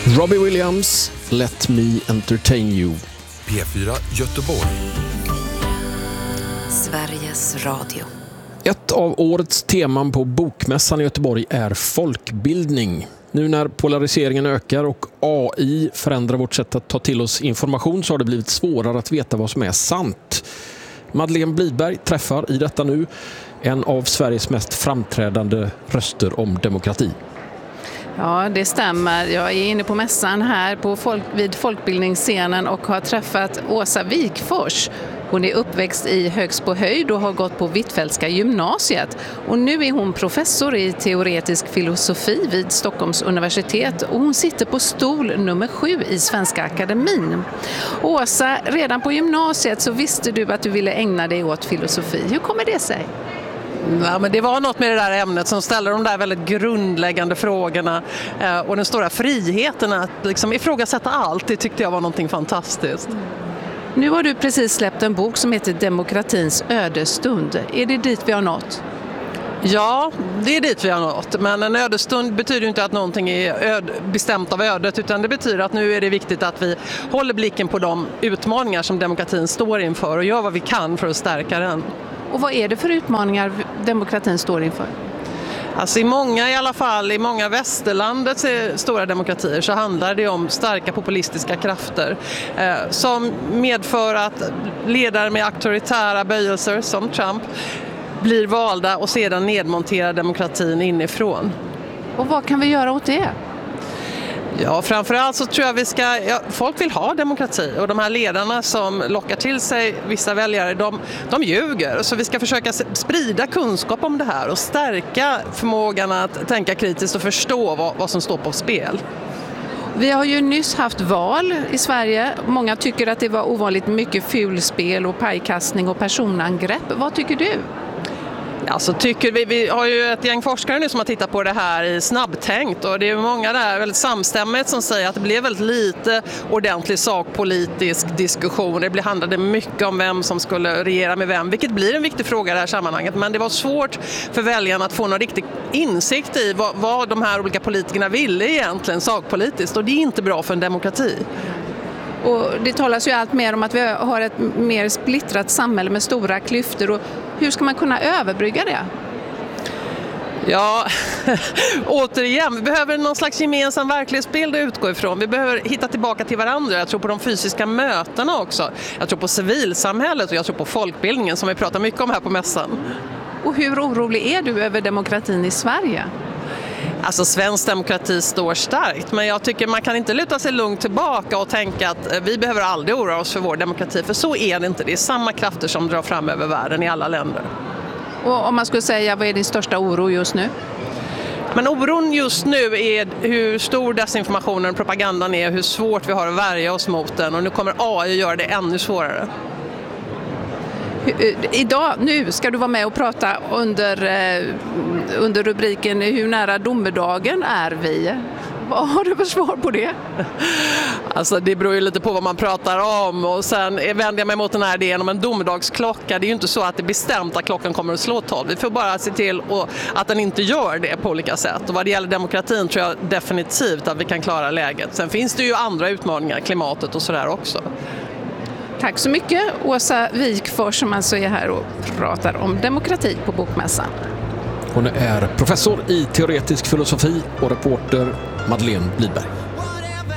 Robbie Williams, Let Me Entertain You. P4 Göteborg. Sveriges Radio. Ett av årets teman på Bokmässan i Göteborg är folkbildning. Nu när polariseringen ökar och AI förändrar vårt sätt att ta till oss information så har det blivit svårare att veta vad som är sant. Madeleine Blidberg träffar i detta nu en av Sveriges mest framträdande röster om demokrati. Ja, det stämmer. Jag är inne på mässan här vid folkbildningsscenen och har träffat Åsa Wikfors. Hon är uppväxt i Högsbo höjd och har gått på Hvitfeldtska gymnasiet. Och nu är hon professor i teoretisk filosofi vid Stockholms universitet och hon sitter på stol nummer 7 i Svenska akademin. Åsa, redan på gymnasiet så visste du att du ville ägna dig åt filosofi. Hur kommer det sig? Ja, men det var något med det där ämnet som ställer de där väldigt grundläggande frågorna och den stora friheten att liksom ifrågasätta allt, det tyckte jag var någonting fantastiskt. Nu har du precis släppt en bok som heter Demokratins ödestund. Är det dit vi har nått? Ja, det är dit vi har nått. Men en ödestund betyder inte att någonting är bestämt av ödet, utan det betyder att nu är det viktigt att vi håller blicken på de utmaningar som demokratin står inför och gör vad vi kan för att stärka den. Och vad är det för utmaningar demokratin står inför? Alltså i många västerlandets stora demokratier så handlar det om starka populistiska krafter som medför att ledare med auktoritära böjelser som Trump blir valda och sedan nedmonterar demokratin inifrån. Och vad kan vi göra åt det? Ja, framförallt så tror jag folk vill ha demokrati och de här ledarna som lockar till sig vissa väljare, de ljuger. Så vi ska försöka sprida kunskap om det här och stärka förmågan att tänka kritiskt och förstå vad som står på spel. Vi har ju nyss haft val i Sverige. Många tycker att det var ovanligt mycket fulspel och pajkastning och personangrepp. Vad tycker du? Alltså vi har ju ett gäng forskare nu som har tittat på det här i snabbtänkt och det är många där väldigt samstämmigt som säger att det blev väldigt lite ordentlig sakpolitisk diskussion. Det handlade mycket om vem som skulle regera med vem, vilket blir en viktig fråga i det här sammanhanget. Men det var svårt för väljarna att få någon riktig insikt i vad de här olika politikerna ville egentligen sakpolitiskt och det är inte bra för en demokrati. Och det talas ju allt mer om att vi har ett mer splittrat samhälle med stora klyftor. Och hur ska man kunna överbrygga det? Ja, återigen, vi behöver någon slags gemensam verklighetsbild att utgå ifrån. Vi behöver hitta tillbaka till varandra. Jag tror på de fysiska mötena också. Jag tror på civilsamhället och jag tror på folkbildningen som vi pratar mycket om här på mässan. Och hur orolig är du över demokratin i Sverige? Alltså svensk demokrati står starkt, men jag tycker man kan inte luta sig lugnt tillbaka och tänka att vi behöver aldrig oroa oss för vår demokrati, för så är det inte. Det är samma krafter som drar fram över världen i alla länder. Och om man skulle säga, vad är din största oro just nu? Men oron just nu är hur stor desinformationen och propagandan är, hur svårt vi har att värja oss mot den och nu kommer AI göra det ännu svårare. Nu ska du vara med och prata under rubriken Hur nära domedagen är vi? Vad har du för svar på det? Alltså det beror ju lite på vad man pratar om och sen vänder jag mig mot den här idén om en domedagsklocka. Det är ju inte så att det är bestämt att klockan kommer att slå 12. Vi får bara se till att den inte gör det på olika sätt. Och vad det gäller demokratin tror jag definitivt att vi kan klara läget. Sen finns det ju andra utmaningar, klimatet och sådär också. Tack så mycket Åsa Wikfors som alltså är här och pratar om demokrati på Bokmässan. Hon är professor i teoretisk filosofi och reporter Madeleine Blidberg.